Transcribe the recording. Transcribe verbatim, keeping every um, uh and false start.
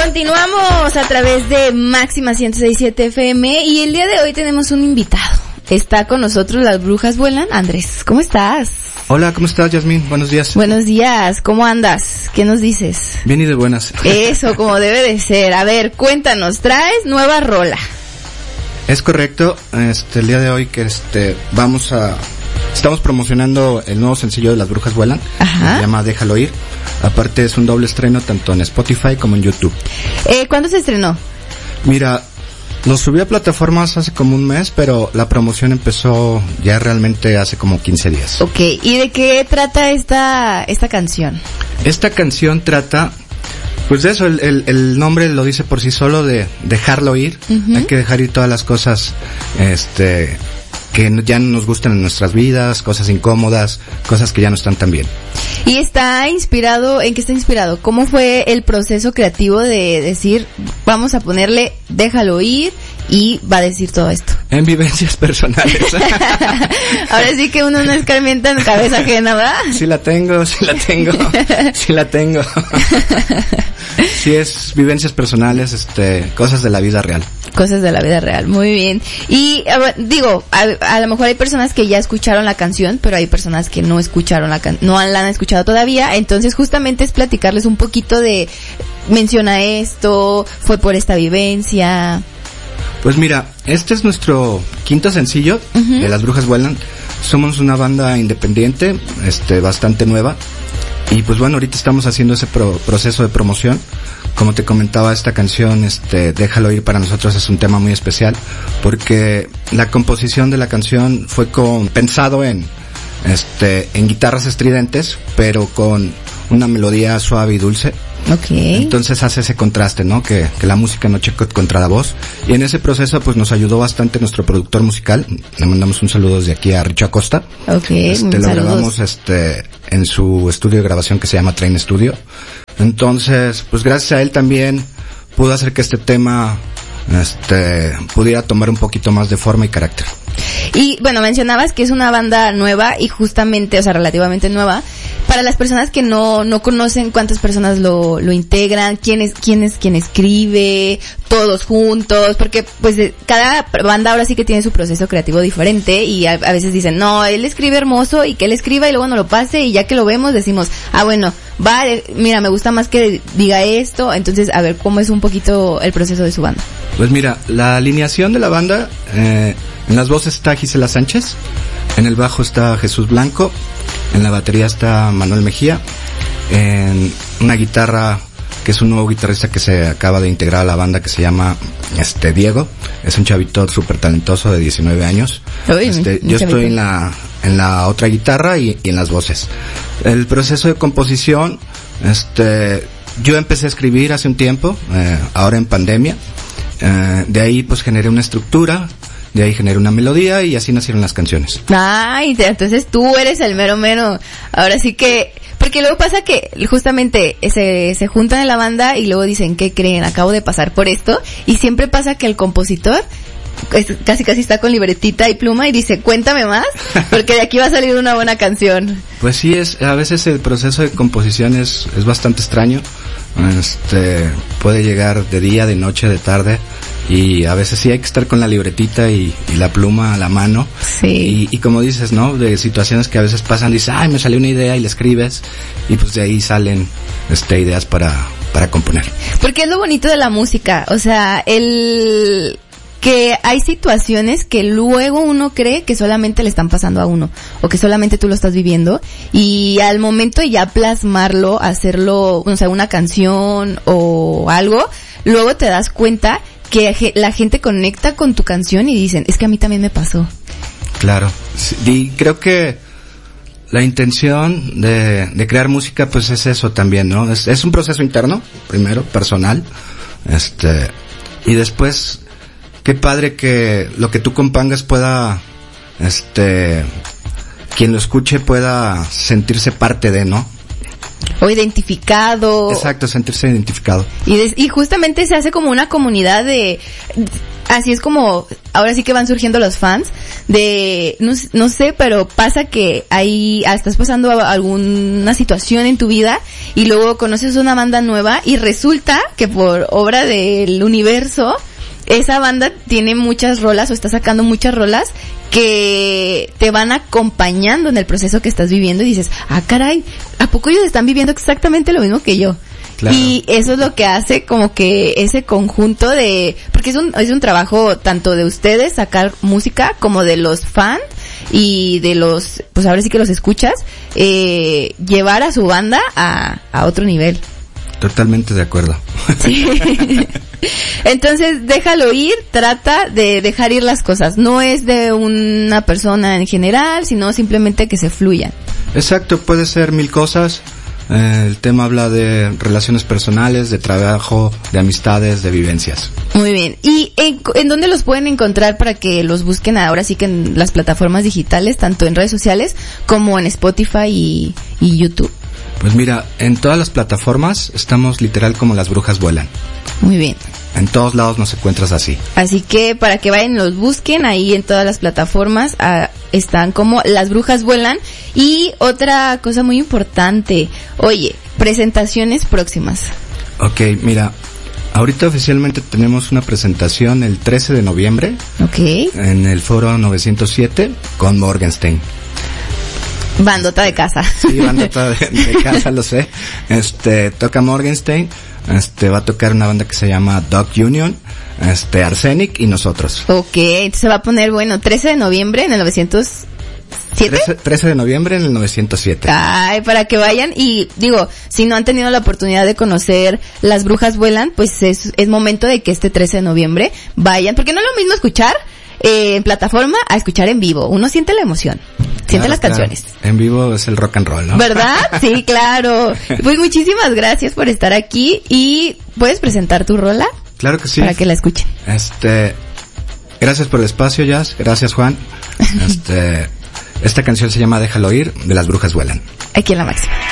Continuamos a través de Máxima ciento seis punto siete F M y el día de hoy tenemos un invitado. Está con nosotros Las Brujas Vuelan. Andrés, ¿cómo estás? Hola, ¿cómo estás, Yasmín? Buenos días. Buenos días, ¿cómo andas? ¿Qué nos dices? Bien y de buenas. Eso, como debe de ser. A ver, cuéntanos, traes nueva rola. Es correcto, este, el día de hoy que este, vamos a... Estamos promocionando el nuevo sencillo de Las Brujas Vuelan. Ajá. Se llama Déjalo Ir. Aparte es un doble estreno tanto en Spotify como en YouTube. Eh, ¿Cuándo se estrenó? Mira, lo subí a plataformas hace como un mes, pero la promoción empezó ya realmente hace como quince días. Ok, ¿y de qué trata esta esta canción? Esta canción trata, pues de eso, el, el, el nombre lo dice por sí solo, de dejarlo ir. Uh-huh. Hay que dejar ir todas las cosas, este... que ya no nos gustan en nuestras vidas, cosas incómodas, cosas que ya no están tan bien. ¿Y está inspirado, en qué está inspirado? ¿Cómo fue el proceso creativo de decir, vamos a ponerle, déjalo ir, y va a decir todo esto? En vivencias personales. Ahora sí que uno no escarmienta en cabeza ajena, ¿verdad? Sí la tengo, sí la tengo, sí la tengo. Sí, es vivencias personales, este, cosas de la vida real. Cosas de la vida real, muy bien. Y a ver, digo, a, a lo mejor hay personas que ya escucharon la canción, pero hay personas que no escucharon la can- no la han escuchado todavía, entonces justamente es platicarles un poquito de, menciona esto, fue por esta vivencia. Pues mira, este es nuestro quinto sencillo, uh-huh, de Las Brujas Vuelan. Somos una banda independiente, este, bastante nueva. Y pues bueno, ahorita estamos haciendo ese pro- proceso de promoción. Como te comentaba, esta canción, este, Déjalo Ir, para nosotros es un tema muy especial, porque la composición de la canción fue con, pensado en, este, en guitarras estridentes, pero con una melodía suave y dulce. Okay. Entonces hace ese contraste, ¿no? Que, que la música no choque contra la voz. Y en ese proceso, pues nos ayudó bastante nuestro productor musical. Le mandamos un saludo desde aquí a Richo Acosta. Okay, este, lo saludos. grabamos, este, en su estudio de grabación que se llama Train Studio. Entonces, pues gracias a él también pudo hacer que este tema, este, pudiera tomar un poquito más de forma y carácter. Y bueno, mencionabas que es una banda nueva y justamente, o sea, relativamente nueva. Para las personas que no no conocen cuántas personas lo lo integran, quién es quién es quien escribe, todos juntos, porque pues de, cada banda ahora sí que tiene su proceso creativo diferente y a, a veces dicen, no, él escribe hermoso y que él escriba y luego no lo pase y ya que lo vemos decimos, ah bueno, va, mira, me gusta más que diga esto, entonces a ver cómo es un poquito el proceso de su banda. Pues mira, la alineación de la banda, eh, en las voces está Gisela Sánchez, en el bajo está Jesús Blanco, en la batería está Manuel Mejía, en una guitarra que es un nuevo guitarrista que se acaba de integrar a la banda que se llama este Diego, es un chavito súper talentoso de diecinueve años. Uy, este, yo chavito. estoy en la en la otra guitarra y, y en las voces. El proceso de composición, este, yo empecé a escribir hace un tiempo, eh, ahora en pandemia, eh, de ahí pues generé una estructura. De ahí generé una melodía y así nacieron las canciones. Ay, entonces tú eres el mero mero. Ahora sí que, porque luego pasa que justamente se, se juntan en la banda y luego dicen, ¿qué creen? Acabo de pasar por esto. Y siempre pasa que el compositor es, casi casi está con libretita y pluma y dice, cuéntame más, porque de aquí va a salir una buena canción. Pues sí, es, a veces el proceso de composición es, es bastante extraño. Este, puede llegar de día, de noche, de tarde. Y a veces sí hay que estar con la libretita y, y la pluma a la mano. Sí. Y, y como dices, ¿no? De situaciones que a veces pasan, dices, ay, me salió una idea y la escribes. Y pues de ahí salen, este, ideas para, para componer. Porque es lo bonito de la música. O sea, el, que hay situaciones que luego uno cree que solamente le están pasando a uno. O que solamente tú lo estás viviendo. Y al momento de ya plasmarlo, hacerlo, o sea, una canción o algo, luego te das cuenta que la gente conecta con tu canción y dicen, es que a mí también me pasó. Claro. Sí, y creo que la intención de, de crear música pues es eso también, ¿no? Es, es un proceso interno, primero, personal, este, y después, qué padre que lo que tú compongas pueda, este, quien lo escuche pueda sentirse parte de, ¿no? O identificado. Exacto, sentirse identificado. Y, des, y justamente se hace como una comunidad de... así es como ahora sí que van surgiendo los fans de, no, no sé, pero pasa que ahí estás pasando alguna situación en tu vida y luego conoces una banda nueva y resulta que por obra del universo esa banda tiene muchas rolas o está sacando muchas rolas que te van acompañando en el proceso que estás viviendo y dices, ah caray, ¿a poco ellos están viviendo exactamente lo mismo que yo? Claro. Y eso es lo que hace como que ese conjunto de, porque es un, es un trabajo tanto de ustedes sacar música como de los fans y de los, pues ahora sí que los escuchas, eh, llevar a su banda a, a otro nivel. Totalmente de acuerdo. Sí. Entonces, déjalo ir, trata de dejar ir las cosas. No es de una persona en general, sino simplemente que se fluyan. Exacto, puede ser mil cosas. Eh, el tema habla de relaciones personales, de trabajo, de amistades, de vivencias. Muy bien. ¿Y en, en dónde los pueden encontrar para que los busquen ahora sí que en las plataformas digitales, tanto en redes sociales como en Spotify y, y YouTube? Pues mira, en todas las plataformas estamos literal como Las Brujas Vuelan. Muy bien. En todos lados nos encuentras así. Así que para que vayan y los busquen, ahí en todas las plataformas ah, están como Las Brujas Vuelan. Y otra cosa muy importante, oye, presentaciones próximas. Ok, mira, ahorita oficialmente tenemos una presentación el trece de noviembre. Ok. En el Foro novecientos siete con Morgenstein. Bandota de casa. Sí, bandota de, de casa, lo sé. Este, toca Morgenstein, este, va a tocar una banda que se llama Dog Union, este, Arsenic y nosotros. Ok, entonces se va a poner, bueno, trece de noviembre en el novecientos siete. trece de noviembre en el novecientos siete. Ay, para que vayan y, digo, si no han tenido la oportunidad de conocer Las Brujas Vuelan, pues es, es momento de que este trece de noviembre vayan, porque no es lo mismo escuchar eh, en plataforma a escuchar en vivo. Uno siente la emoción. Siente claro, las canciones. Claro. En vivo es el rock and roll, ¿no? ¿Verdad? Sí, claro. Pues muchísimas gracias por estar aquí y ¿puedes presentar tu rola? Claro que sí. Para que la escuchen. Este, gracias por el espacio, Jazz. Gracias, Juan. Este, esta canción se llama Déjalo ir, de Las Brujas Vuelan. Aquí en La Máxima.